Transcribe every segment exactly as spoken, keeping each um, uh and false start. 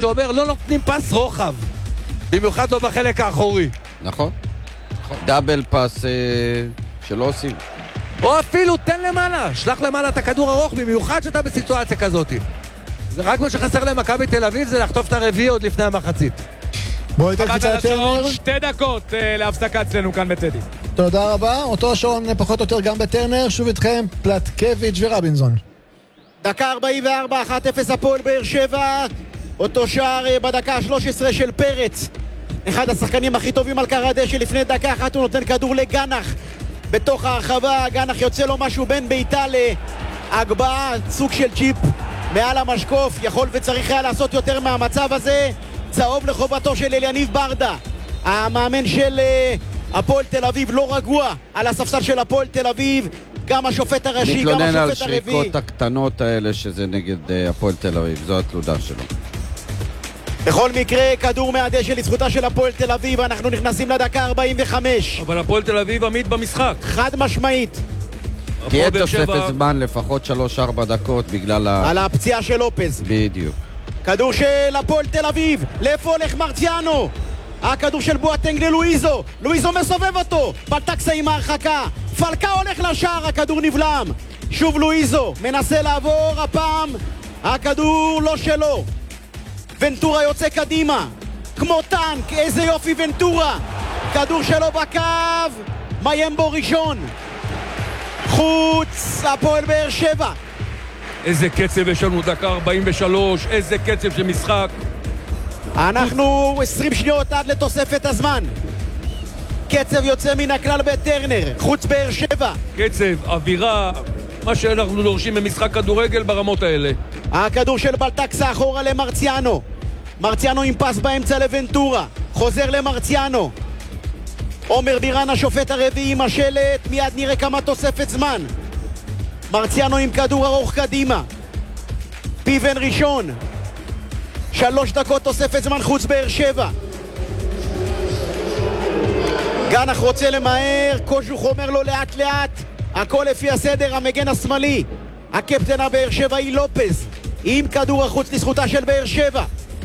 שאומר לא נותנים פס רוחב, במיוחד לא בחלק האחורי. נכון. דאבל פס אה, שלא עושים. או אפילו תן למעלה, שלח למעלה את הכדור ארוך, במיוחד שאתה בסיטואציה כזאת. זה רק מה שחסר למכבי תל אביב, זה לחטוף את הרביעי עוד לפני המחצית. בואו ניתן קצת לטרנר. שתי דקות אה, להפסקה אצלנו כאן בטדי. תודה רבה, אותו השעון פחות או יותר גם בטרנר, שוב איתכם פלטקביץ' ורבינזון. דקה ארבעים וארבע, אחת אפס הפועל באר שבע, אותו שער בדקה ה-שלוש עשרה של פרץ, אחד השחקנים הכי טובים על קר הדשא. לפני דקה אחת הוא נותן כדור לגנח בתוך הרחבה, גנח יוצא לו משהו בין ביתה להגבהה, סוג של צ'יפ מעל המשקוף, יכול וצריך היה לעשות יותר מהמצב הזה. צהוב לחובתו של אליניב ברדה, המאמן של הפועל תל אביב, לא רגוע על הספסל של הפועל תל אביב, גם השופט הראשי, גם השופט הרביעי. מתלונן על שריקות הקטנות האלה שזה נגד הפועל תל אביב, זו התלודה שלו. בכל מקרה, כדור מהדשא לזכותה של הפועל תל אביב, אנחנו נכנסים לדקה ארבעים וחמש. אבל הפועל תל אביב עמית במשחק. חד משמעית. תהיה תוספת זמן לפחות שלוש ארבע דקות בגלל ה... על הפציעה של לופז. בדיוק. כדור של הפועל תל אביב, לאיפה הולך מרציאנו? הכדור של בואטנג ללואיזו, לואיזו מסובב אותו, בלטקסה עם ההרחקה, פלקה הולך לשער, הכדור נבלם, שוב לואיזו, מנסה לעבור, הפעם הכדור לא שלו, ונטורה יוצא קדימה, כמו טנק, איזה יופי ונטורה, כדור שלו בקו, מיימבו ראשון, חוץ, הפועל באר שבע. איזה קצב יש לנו, דקה ארבעים ושלוש, איזה קצב של משחק. אנחנו עשרים שניות עד לתוספת הזמן. קצב יוצא מן הכלל בטרנר, חוץ באר שבע. קצב, אווירה, מה שאנחנו דורשים במשחק כדורגל ברמות האלה. הכדור של בלטקסה אחורה למרציאנו, מרציאנו עם פס באמצע לוונטורה, חוזר למרציאנו, עומר בירן השופט הרביעי עם השלט, מיד נראה כמה תוספת זמן. מרציאנו עם כדור ארוך קדימה, פיבן ראשון, שלוש דקות תוספת זמן, חוץ באר שבע. גנח רוצה למהר, קוז'וך אומר לו לאט לאט, הכל לפי הסדר. המגן השמאלי, הקפטן הבאר שבעי לופז, עם כדור החוץ לזכותה של באר שבע.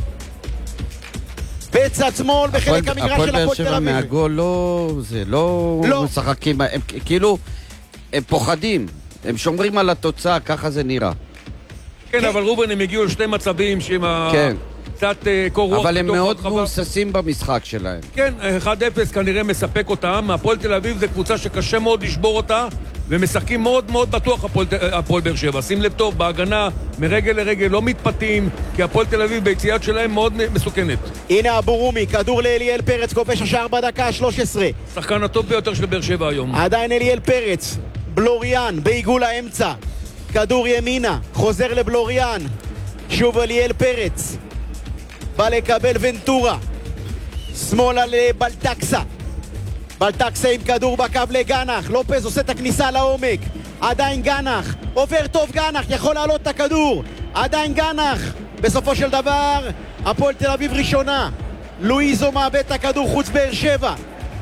בצד שמאל בחלק המגרש של הפועל תל אביב. הפועל באר שבע מהגול לא, זה לא, לא. משחקים, הם כאילו, הם פוחדים, הם שומרים על התוצאה, ככה זה נראה. כן, אבל רובן הם הגיעו לשתי מצבים שהם כן. קצת קור רוח. אבל הם מאוד מובססים במשחק שלהם. כן, אחד אפס כנראה מספק אותם. הפועל תל אביב זה קבוצה שקשה מאוד לשבור אותה, ומשחקים מאוד מאוד בטוח הפועל באר שבע. שים לב טוב, בהגנה, מרגל לרגל, לא מתפתים, כי הפועל תל אביב ביציאת שלהם מאוד מסוכנת. הנה אבורומי, כדור לאליאל פרץ, כובש השער בדקה ה-שלוש עשרה. שחקן הטוב ביותר של באר שבע היום. עדיין אליאל פרץ, בלוריאן, בעיגול האמצע. כדור ימינה, חוזר לבלוריאן, שוב אליאל פרץ, בא לקבל ונטורה, שמאלה לבלטקסה, בלטקסה עם כדור בקו לגנח, לופז עושה את הכניסה לעומק, עדיין גנח, עובר טוב גנח, יכול לעלות את הכדור, עדיין גנח, בסופו של דבר הפועל תל אביב ראשונה, לואיזו מאבד את הכדור, חוץ באר שבע.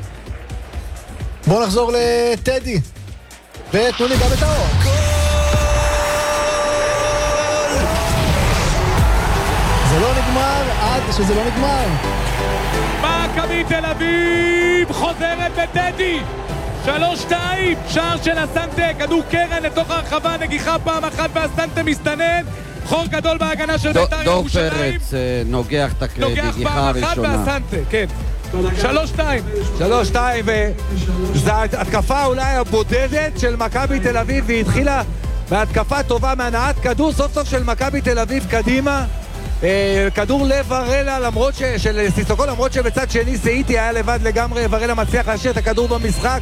בואו נחזור לטדי ותנו לי גם את האור. זה לא נגמר עד שזה לא נגמר. מכבי תל אביב חוזרת בטדי, שלוש שתיים, שער של הסנטה, כדור קרן לתוך הרחבה, נגיחה פעם אחת והסנטה מסתנן, חור גדול בהגנה של בית"ר ירושלים. דור פרץ נוגח את הנגיחה הראשונה. נוגח פעם אחת והסנטה, כן. שלוש שתיים. שלוש שתיים, וזו התקפה אולי הבודדת של מכבי תל אביב, והיא התחילה בהתקפה טובה מהנעת כדור סוף סוף של מכבי תל אביב קדימה. כדור לב ורלה למרות ש... של סיסוקו, למרות שבצד שני סאיטי היה לבד לגמרי, ורלה מצליח להשאיר את הכדור במשחק.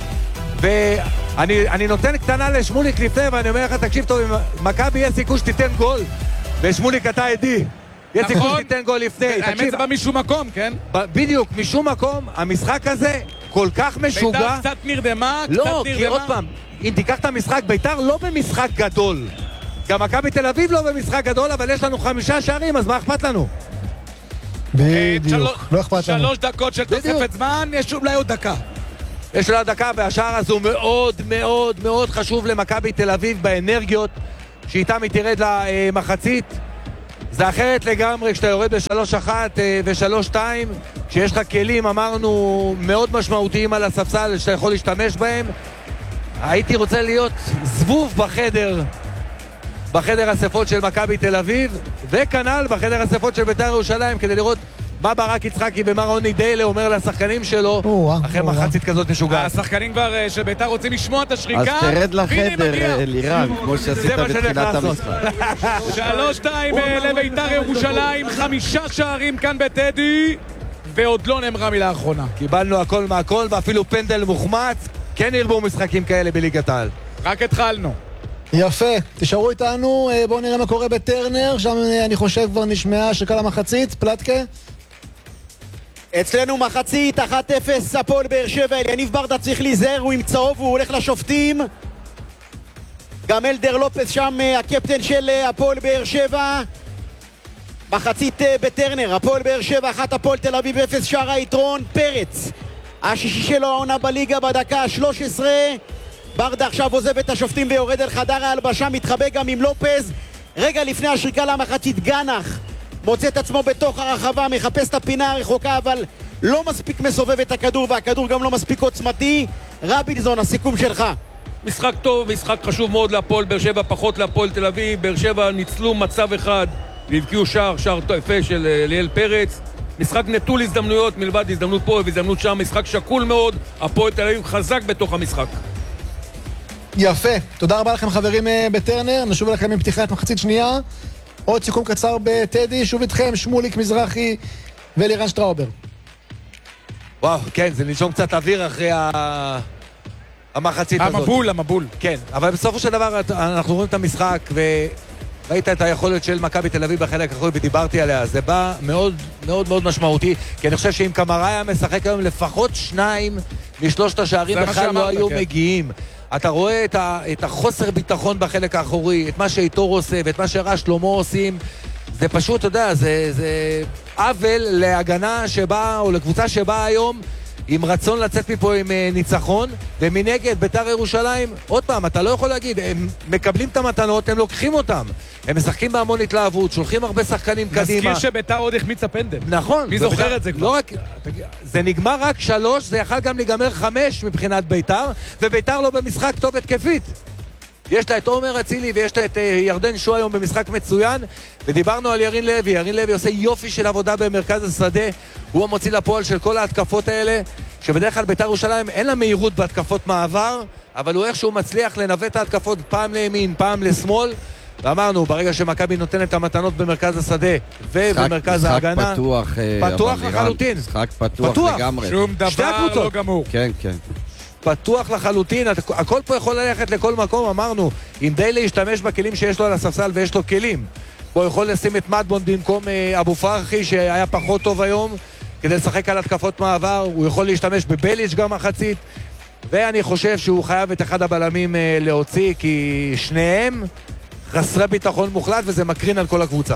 ואני אני נותן קטנה לשמוליק לפני, ואני אומר לך, תקשיב טוב, אם מכבי יש סיכוי שתיתן גול, ושמוליק אתה עדי, יש סיכוי שתיתן גול לפני. האמת זה בא משום מקום, כן? בדיוק, משום מקום, המשחק הזה כל כך משוגע. בית"ר קצת נרדמה, קצת נרדמה. לא, כי עוד פעם, אם תיקח את המשחק, בית"ר לא במשחק גדול. גם מכבי תל אביב לא במשחק גדול, אבל יש לנו חמישה שערים, אז מה אכפת לנו? בדיוק, לא אכפת לנו. שלוש דקות של תוספת זמן, יש אולי עוד דקה. יש לה דקה, והשער הזה הוא מאוד מאוד מאוד חשוב למכבי תל אביב באנרגיות, שאיתם היא תרד למחצית. זה אחרת לגמרי כשאתה יורד בשלוש אחת ושלוש שתיים, כשיש לך כלים, אמרנו, מאוד משמעותיים על הספסל שאתה יכול להשתמש בהם. הייתי רוצה להיות זבוב בחדר, בחדר אספות של מכבי תל אביב, וכנ"ל בחדר אספות של בית"ר ירושלים, כדי לראות מה ברק יצחקי ומה רוני דיילה אומר לשחקנים שלו אחרי מחצית כזאת משוגעת. השחקנים כבר של בית"ר רוצים לשמוע את השריקה. אז תרד לחדר, לירן, כמו שעשית בתחילת המשחק. שלוש שתיים לבית"ר ירושלים, חמישה שערים כאן בטדי, ועוד לא נאמרה מילה האחרונה. קיבלנו הכל מהכל, ואפילו פנדל מוחמץ. כן ירבו משחקים כאלה בליגת העל. רק התחלנו. יפה, תשארו איתנו, בואו נראה מה קורה בטרנר, שם אני חושב כבר נשמעה שקל המחצית, פלטקה. אצלנו מחצית, אחת אפס, הפועל באר שבע, יניב ברדה צריך להיזהר, הוא עם צהוב, הוא הולך לשופטים. גם אלדר לופס שם, הקפטן של הפועל באר שבע. מחצית בטרנר, הפועל באר שבע, אחת הפועל תל אביב, אפס שער היתרון, פרץ. השישי שלו העונה בליגה בדקה ה-שלוש עשרה. ברדה עכשיו עוזב את השופטים ויורד אל חדר ההלבשה, מתחבא גם עם לופז. רגע לפני השריקה למחצית, גנח מוצא את עצמו בתוך הרחבה, מחפש את הפינה הרחוקה, אבל לא מספיק מסובב את הכדור, והכדור גם לא מספיק עוצמתי. רבינזון, הסיכום שלך. משחק טוב, משחק חשוב מאוד להפועל באר שבע, פחות להפועל תל אביב. באר שבע ניצלו מצב אחד והבקיעו שער, שער יפה של ליאל פרץ. משחק נטול הזדמנויות, מלבד הזדמנות פה והזדמנות שם. משחק שקול מאוד, הפועל תל אביב חזק בתוך המשחק. יפה, תודה רבה לכם חברים בטרנר, נשוב אליכם עם פתיחת מחצית שנייה. עוד סיכום קצר בטדי, שוב איתכם שמוליק מזרחי ולירן שטראובר. וואו, כן, זה נשום קצת אוויר אחרי ה... המחצית הזאת. המבול, המבול. כן, אבל בסופו של דבר אנחנו רואים את המשחק, וראית את היכולת של מכבי תל אביב בחלק האחורי ודיברתי עליה. זה בא מאוד מאוד מאוד משמעותי, כי אני חושב שאם קמרה היה משחק היום לפחות שניים משלושת השערים בכלל לא היו כן. מגיעים. אתה רואה את, ה, את החוסר ביטחון בחלק האחורי, את מה שאיתור עושה ואת מה שרע שלמה עושים. זה פשוט, אתה יודע, זה, זה עוול להגנה שבאה, או לקבוצה שבאה היום עם רצון לצאת מפה עם ניצחון, ומנגד בית"ר ירושלים, עוד פעם, אתה לא יכול להגיד, הם מקבלים את המתנות, הם לוקחים אותם. הם משחקים בהמון התלהבות, שולחים הרבה שחקנים קדימה. מזכיר שבית"ר עוד החמיצה פנדל. נכון. מי זוכר את זה כבר? לא רק, זה נגמר רק שלוש, זה יכול גם להיגמר חמש מבחינת בית"ר, ובית"ר לא במשחק טוב התקפית. יש לה את עומר אצילי ויש לה את ירדן שועה היום במשחק מצוין, ודיברנו על ירין לוי. ירין לוי עושה יופי של עבודה במרכז השדה, הוא המוציא לפועל של כל ההתקפות האלה, שבדרך כלל בית"ר ירושלים אין לה מהירות בהתקפות מעבר, אבל הוא איכשהו מצליח לנווט את ההתקפות פעם לימין, פעם לשמאל, ואמרנו, ברגע שמכבי נותנת המתנות במרכז השדה ובמרכז ההגנה, משחק פתוח, פתוח לחלוטין. משחק פתוח לגמרי. שום דבר לא גמור. כן, כן. פתוח לחלוטין, הכל פה יכול ללכת לכל מקום. אמרנו, אם די להשתמש בכלים שיש לו על הספסל ויש לו כלים, הוא יכול לשים את מדבון במקום אבו פרחי שהיה פחות טוב היום כדי לשחק על התקפות מעבר, הוא יכול להשתמש בבליץ' גם מחצית, ואני חושב שהוא חייב את אחד הבלמים להוציא, כי שניהם חסרי ביטחון מוחלט וזה מקרין על כל הקבוצה.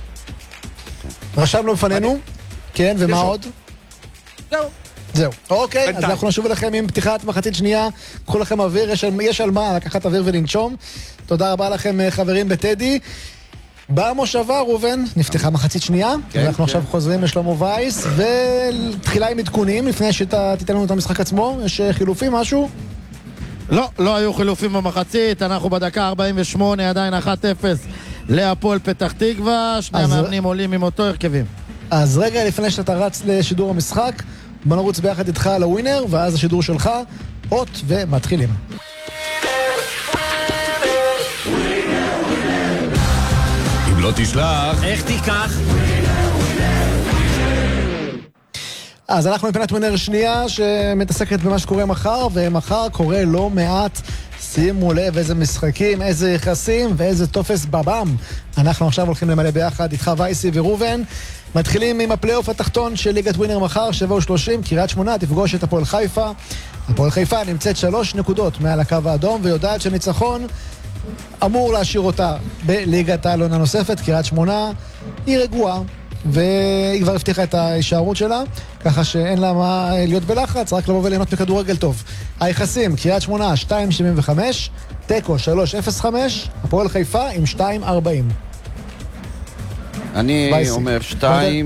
רשמנו לפנינו, כן, ומה עוד? זהו. זהו, אוקיי, אז אנחנו נשוב אליכם עם פתיחת מחצית שנייה, קחו לכם אוויר, יש, יש על מה לקחת אוויר ולנשום. תודה רבה לכם חברים בטדי. במושבה ראובן, נפתחה מחצית שנייה, כן, אנחנו כן. עכשיו חוזרים לשלמה וייס, ותחילה עם עדכונים, לפני שתיתן לנו את המשחק עצמו, יש חילופים, משהו? לא, לא היו חילופים במחצית, אנחנו בדקה ארבעים ושמונה, עדיין אחת אפס להפועל פתח תקווה, שני אז... המאמנים עולים עם אותו הרכבים. אז רגע לפני שאתה רץ לשידור המשחק, בוא נרוץ ביחד איתך על הווינר, ואז השידור שלך, אות ומתחילים. אם לא תשלח, איך תיקח? אז אנחנו מפינת ווינר שנייה שמתעסקת במה שקורה מחר, ומחר קורה לא מעט. שימו לב איזה משחקים, איזה יחסים ואיזה תופס בבם. אנחנו עכשיו הולכים למלא ביחד איתך וייסי ורובן. מתחילים עם הפלייאוף התחתון של ליגת ווינר מחר, שבע ושלושים, קריית שמונה תפגוש את הפועל חיפה. הפועל חיפה נמצאת שלוש נקודות מעל הקו האדום, ויודעת שניצחון אמור להשאיר אותה בליגת העליון הנוספת. קריית שמונה היא רגועה, והיא כבר הבטיחה את ההישארות שלה, ככה שאין לה מה להיות בלחץ, רק לבוא וליהנות מכדורגל טוב. היחסים, קריית שמונה שתיים שבעים וחמש, טקו שלוש אפס חמש, הפועל חיפה עם שתיים ארבעים. אני וייסי. אומר שתיים.